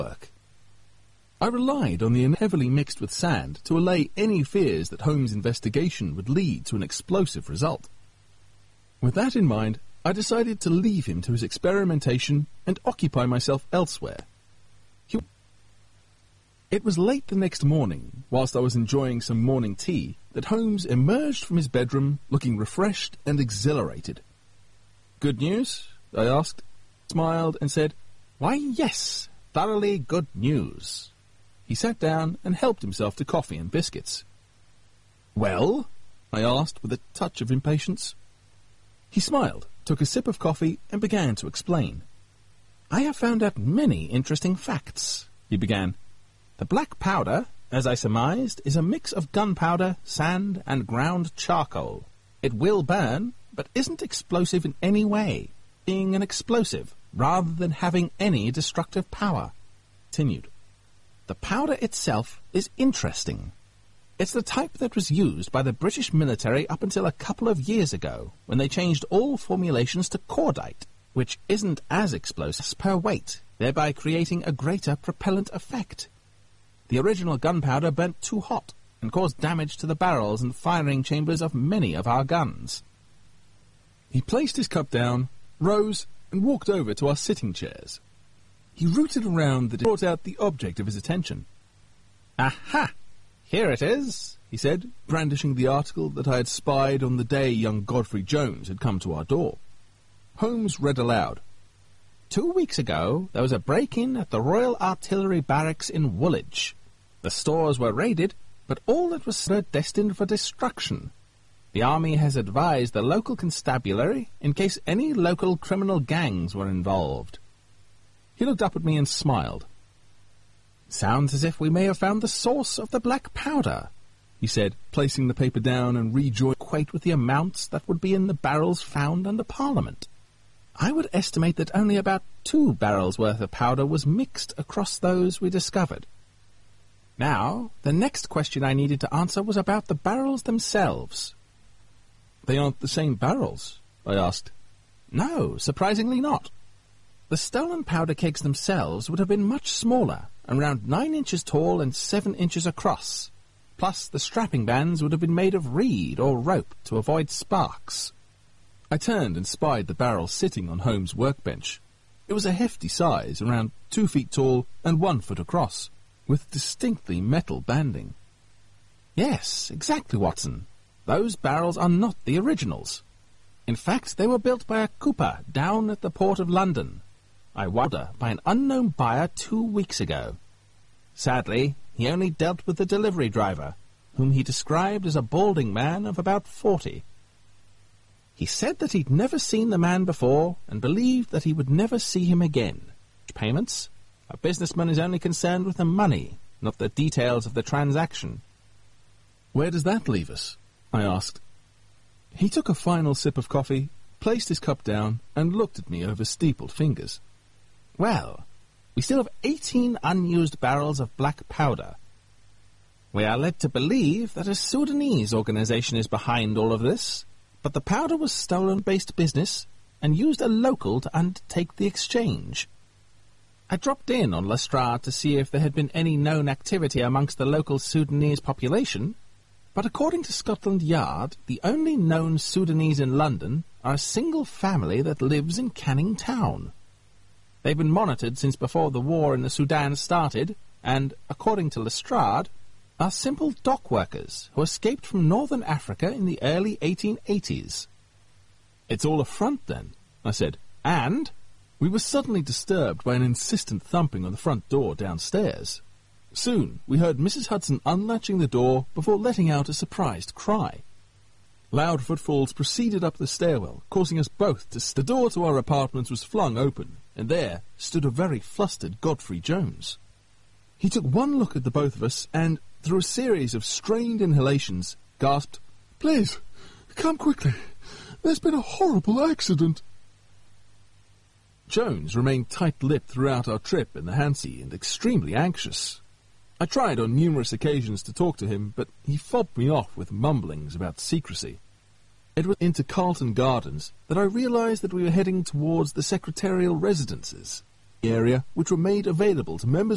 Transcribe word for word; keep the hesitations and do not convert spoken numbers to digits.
work. I relied on the heavily mixed with sand to allay any fears that Holmes' investigation would lead to an explosive result. With that in mind, I decided to leave him to his experimentation and occupy myself elsewhere. He It was late the next morning, whilst I was enjoying some morning tea, that Holmes emerged from his bedroom looking refreshed and exhilarated. "Good news?" I asked, smiled and said, "Why, yes, thoroughly good news." He sat down and helped himself to coffee and biscuits. "Well?" I asked with a touch of impatience. He smiled, took a sip of coffee, and began to explain. "I have found out many interesting facts," he began. "The black powder, as I surmised, is a mix of gunpowder, sand, and ground charcoal. It will burn, but isn't explosive in any way, being an explosive rather than having any destructive power." Continued. "The powder itself is interesting. It's the type that was used by the British military up until a couple of years ago, when they changed all formulations to cordite, which isn't as explosive per weight, thereby creating a greater propellant effect. The original gunpowder burnt too hot and caused damage to the barrels and firing chambers of many of our guns." He placed his cup down, rose, and walked over to our sitting chairs. He rooted around that brought out the object of his attention. "Aha! Here it is," he said, brandishing the article that I had spied on the day young Godfrey Jones had come to our door. Holmes read aloud. "Two weeks ago, there was a break-in at the Royal Artillery Barracks in Woolwich. The stores were raided, but all that was destined for destruction. The army has advised the local constabulary in case any local criminal gangs were involved." He looked up at me and smiled. "Sounds as if we may have found the source of the black powder," he said, placing the paper down and rejoining quite with the amounts that would be in the barrels found under Parliament. "I would estimate that only about two barrels' worth of powder was mixed across those we discovered. Now, the next question I needed to answer was about the barrels themselves." "They aren't the same barrels?" I asked. "No, surprisingly not. The stolen powder kegs themselves would have been much smaller, around nine inches tall and seven inches across. Plus, the strapping bands would have been made of reed or rope to avoid sparks." I turned and spied the barrel sitting on Holmes' workbench. It was a hefty size, around two feet tall and one foot across, with distinctly metal banding. "Yes, exactly, Watson. Those barrels are not the originals. In fact, they were built by a cooper down at the port of London. I ordered by an unknown buyer two weeks ago. Sadly, he only dealt with the delivery driver, whom he described as a balding man of about forty. He said that he'd never seen the man before and believed that he would never see him again. Payments? A businessman is only concerned with the money, not the details of the transaction." "Where does that leave us?" I asked. He took a final sip of coffee, placed his cup down, and looked at me over steepled fingers. "Well, we still have eighteen unused barrels of black powder. We are led to believe that a Sudanese organization is behind all of this, but the powder was stolen-based business and used a local to undertake the exchange. I dropped in on Lestrade to see if there had been any known activity amongst the local Sudanese population, but according to Scotland Yard, the only known Sudanese in London are a single family that lives in Canning Town. They've been monitored since before the war in the Sudan started, and, according to Lestrade, are simple dock workers who escaped from northern Africa in the early eighteen eighties. "It's all a front, then," I said, and we were suddenly disturbed by an insistent thumping on the front door downstairs. Soon we heard Missus Hudson unlatching the door before letting out a surprised cry. Loud footfalls proceeded up the stairwell, causing us both to st- The door to our apartments was flung open, and there stood a very flustered Godfrey Jones. He took one look at the both of us and, through a series of strained inhalations, gasped, "Please, come quickly. There's been a horrible accident." Jones remained tight-lipped throughout our trip in the Hansie and extremely anxious. I tried on numerous occasions to talk to him, but he fobbed me off with mumblings about secrecy. It was into Carlton Gardens that I realized that we were heading towards the secretarial residences, the area which were made available to members